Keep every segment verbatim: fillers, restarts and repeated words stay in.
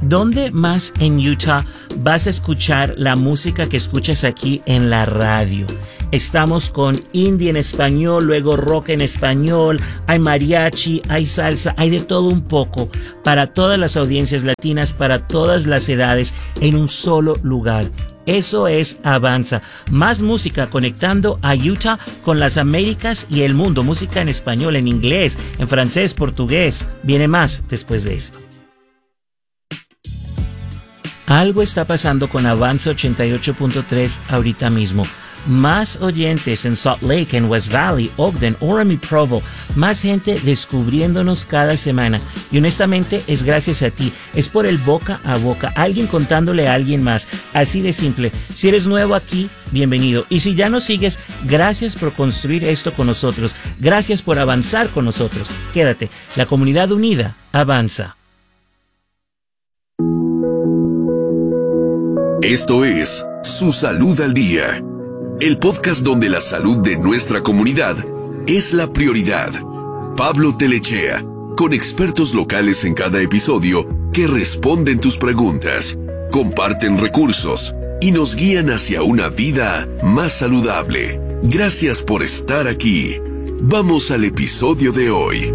¿Dónde más en Utah vas a escuchar la música que escuchas aquí en la radio? Estamos con indie en español, luego rock en español, hay mariachi, hay salsa, hay de todo un poco para todas las audiencias latinas, para todas las edades, en un solo lugar. Eso es Avanza. Más música conectando a Utah con las Américas y el mundo. Música en español, en inglés, en francés, portugués. Viene más después de esto. Algo está pasando con Avanza ochenta y ocho punto tres ahorita mismo. Más oyentes en Salt Lake, en West Valley, Ogden, Orem y Provo. Más gente descubriéndonos cada semana. Y honestamente es gracias a ti. Es por el boca a boca. Alguien contándole a alguien más. Así de simple. Si eres nuevo aquí, bienvenido. Y si ya nos sigues, gracias por construir esto con nosotros. Gracias por avanzar con nosotros. Quédate. La comunidad unida avanza. Esto es Su Salud al Día, el podcast donde la salud de nuestra comunidad es la prioridad. Pablo Telechea, con expertos locales en cada episodio que responden tus preguntas, comparten recursos y nos guían hacia una vida más saludable. Gracias por estar aquí. Vamos al episodio de hoy.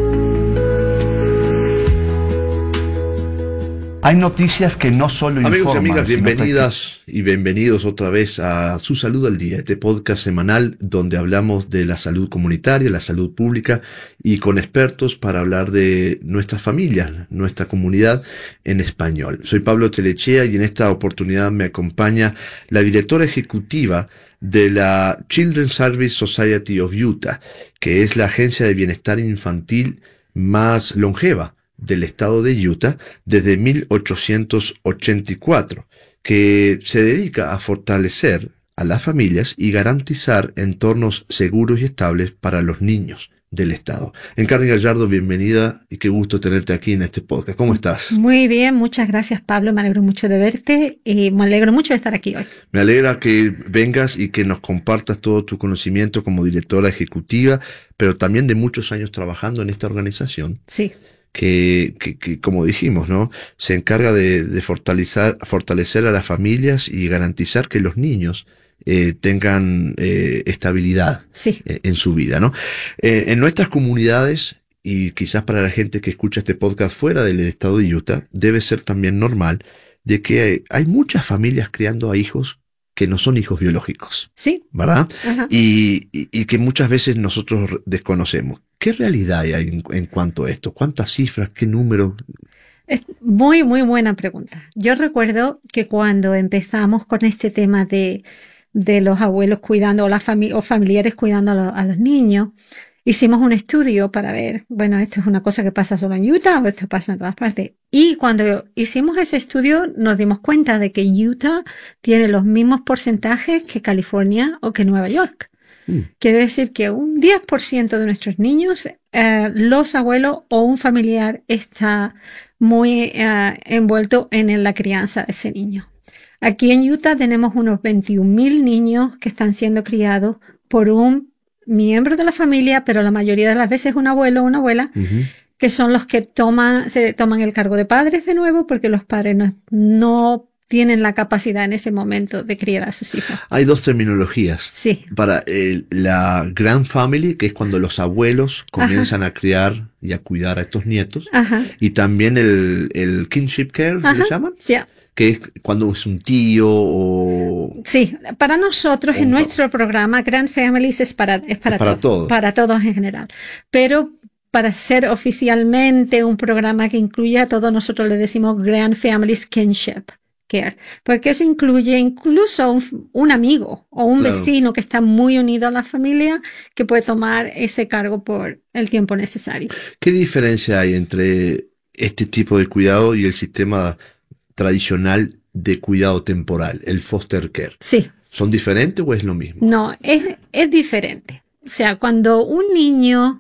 Hay noticias que no solo informan. Amigos y amigas, sino bienvenidas y bienvenidos otra vez a Su Salud al Día, este podcast semanal donde hablamos de la salud comunitaria, la salud pública y con expertos para hablar de nuestras familias, nuestra comunidad en español. Soy Pablo Telechea y en esta oportunidad me acompaña la directora ejecutiva de la Children's Service Society of Utah, que es la agencia de bienestar infantil más longeva del estado de Utah desde mil ochocientos ochenta y cuatro, que se dedica a fortalecer a las familias y garantizar entornos seguros y estables para los niños del estado. Encarni Gallardo, bienvenida y qué gusto tenerte aquí en este podcast. ¿Cómo estás? Muy bien, muchas gracias, Pablo. Me alegro mucho de verte y me alegro mucho de estar aquí hoy. Me alegra que vengas y que nos compartas todo tu conocimiento como directora ejecutiva, pero también de muchos años trabajando en esta organización. Sí. Que, que, que, como dijimos, ¿no? Se encarga de, de fortalecer, fortalecer a las familias y garantizar que los niños eh, tengan eh, estabilidad sí. eh, en su vida, ¿no? Eh, en nuestras comunidades, y quizás para la gente que escucha este podcast fuera del estado de Utah, debe ser también normal de que hay, hay muchas familias criando a hijos que no son hijos biológicos. Sí. ¿Verdad? Ajá. Y, y, y que muchas veces nosotros desconocemos. ¿Qué realidad hay en, en cuanto a esto? ¿Cuántas cifras? ¿Qué número? Es muy, muy buena pregunta. Yo recuerdo que cuando empezamos con este tema de, de los abuelos cuidando o, la fami- o familiares cuidando a, lo, a los niños, hicimos un estudio para ver, bueno, esto es una cosa que pasa solo en Utah o esto pasa en todas partes. Y cuando hicimos ese estudio nos dimos cuenta de que Utah tiene los mismos porcentajes que California o que Nueva York. Mm. Quiere decir que un diez por ciento de nuestros niños, eh, los abuelos o un familiar está muy eh, envuelto en la crianza de ese niño. Aquí en Utah tenemos unos veintiún mil niños que están siendo criados por un miembro de la familia, pero la mayoría de las veces un abuelo o una abuela, uh-huh. que son los que toman, se toman el cargo de padres de nuevo porque los padres no, no tienen la capacidad en ese momento de criar a sus hijos. Hay dos terminologías. Sí. Para eh, la grand family, que es cuando los abuelos comienzan Ajá. a criar y a cuidar a estos nietos. Ajá. Y también el, el kinship care, Ajá. ¿le llaman? Sí. Que es cuando es un tío o... Sí, para nosotros en nuestro programa Grand Families es para, es para, es para todo, todos. Para todos en general. Pero para ser oficialmente un programa que incluya a todos, nosotros le decimos Grand Families Kinship Care. Porque eso incluye incluso un, un amigo o un claro. vecino que está muy unido a la familia que puede tomar ese cargo por el tiempo necesario. ¿Qué diferencia hay entre este tipo de cuidado y el sistema tradicional de cuidado temporal, el foster care? Sí. ¿Son diferentes o es lo mismo? No, es, es diferente. O sea, cuando un niño,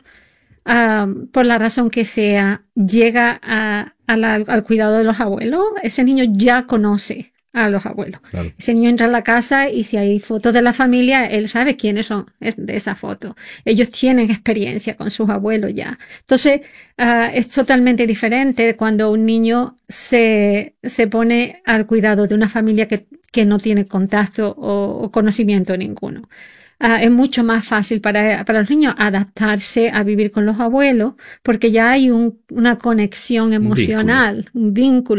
um, por la razón que sea, llega a, a la, al cuidado de los abuelos, ese niño ya conoce a los abuelos. Claro. Ese niño entra a la casa y si hay fotos de la familia, él sabe quiénes son de esa foto. Ellos tienen experiencia con sus abuelos ya. Entonces, uh, es totalmente diferente cuando un niño se, se pone al cuidado de una familia que, que no tiene contacto o, o conocimiento ninguno. Uh, es mucho más fácil para, para los niños adaptarse a vivir con los abuelos porque ya hay un, una conexión emocional, un vínculo. Un vínculo